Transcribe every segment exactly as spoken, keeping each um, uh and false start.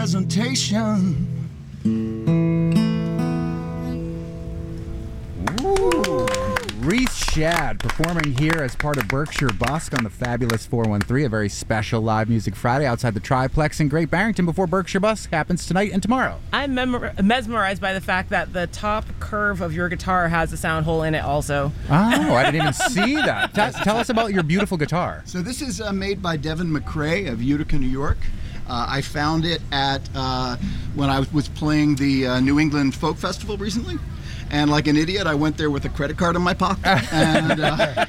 presentation. Ooh. Reese Shad performing here as part of Berkshire Busk on the Fabulous four one three, a very special live music Friday outside the Triplex in Great Barrington before Berkshire Busk happens tonight and tomorrow. I'm memor- mesmerized by the fact that the top curve of your guitar has a sound hole in it also. Oh, I didn't even see that. T- tell us about your beautiful guitar. So this is uh, made by Devin McCrae of Utica, New York. Uh, I found it at uh, when I was playing the uh, New England Folk Festival recently. And like an idiot, I went there with a credit card in my pocket. And, uh,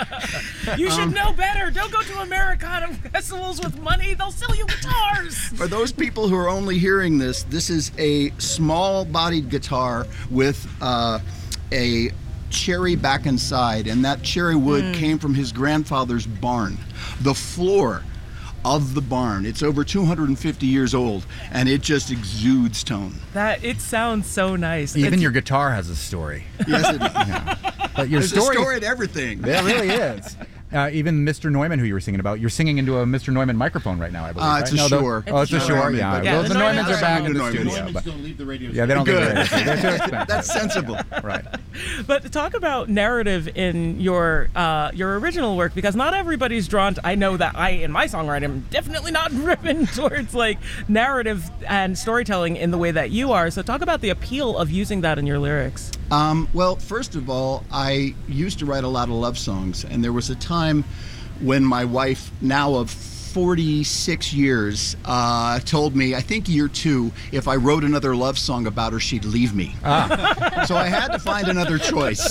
you should um, know better. Don't go to Americana festivals with money. They'll sell you guitars. For those people who are only hearing this, this is a small-bodied guitar with uh, a cherry back and side. And that cherry wood mm. came from his grandfather's barn. The floor of the barn. It's over two hundred fifty years old, and it just exudes tone. That it sounds so nice. Even it's, your guitar has a story. Yes, it does. Yeah. But your There's story, a story to everything. There really is. Uh, even Mister Neumann, who you were singing about, you're singing into a Mister Neumann microphone right now, I believe. Uh, right? it's a no, Shure. The, oh, it's, it's a Shure, yeah. yeah Well, the, the Neumanns are back in the Neumanns. studio. Neumanns But, don't leave the radio yeah, they don't leave the Good. radio station. They're too expensive. That's sensible. Right. But talk about narrative in your uh, your original work, because not everybody's drawn to, I know that I, in my songwriting, am definitely not driven towards like narrative and storytelling in the way that you are. So talk about the appeal of using that in your lyrics. Um, well, first of all, I used to write a lot of love songs, and there was a time when my wife, now of forty-six years, uh, told me, I think year two, if I wrote another love song about her, she'd leave me. Ah. So I had to find another choice.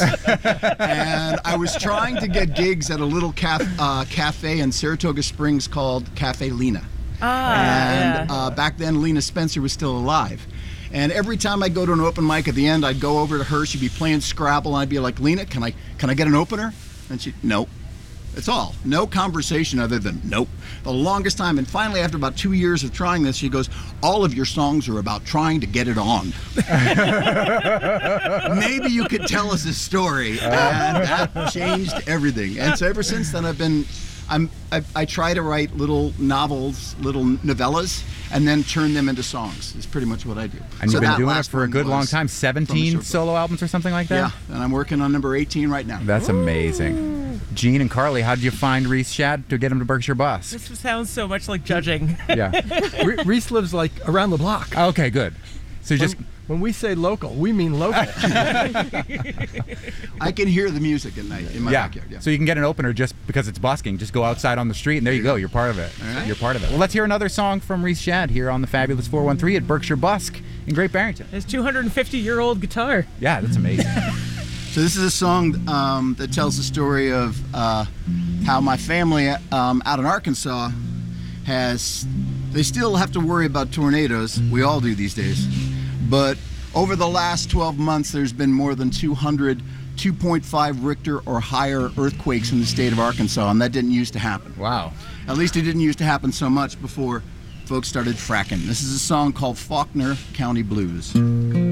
And I was trying to get gigs at a little caf- uh, cafe in Saratoga Springs called Cafe Lena. Ah, and yeah. uh, back then, Lena Spencer was still alive. And every time I'd go to an open mic at the end, I'd go over to her. She'd be playing Scrabble, and I'd be like, Lena, can I can I get an opener? And she'd, nope. That's all. No conversation other than nope. The longest time. And finally, after about two years of trying this, she goes, all of your songs are about trying to get it on. Maybe you could tell us a story. And that changed everything. And so ever since then, I've been, I'm, I, I try to write little novels, little novellas, and then turn them into songs. Is pretty much what I do. And so you've been that doing it last for a one good long was time. seventeen from solo albums or something like that? Yeah, and I'm working on number eighteen right now. That's amazing. Gene and Carly, how did you find Reese Shad to get him to Berkshire Busk? This sounds so much like judging. Yeah. Re- Reese lives like around the block. Okay, good. So you When, just when we say local, we mean local. I can hear the music at night in my yeah. backyard. Yeah. So you can get an opener just because it's busking. Just go outside on the street, and there you go. You're part of it. All right. You're part of it. Well, let's hear another song from Reese Shad here on the Fabulous four one three at Berkshire Busk in Great Barrington. His two hundred fifty-year-old guitar. Yeah, that's amazing. So this is a song um, that tells the story of uh, how my family um, out in Arkansas has, they still have to worry about tornadoes. We all do these days. But over the last twelve months, there's been more than two hundred two point five Richter or higher earthquakes in the state of Arkansas, and that didn't used to happen. Wow. At least it didn't used to happen so much before folks started fracking. This is a song called Faulkner County Blues.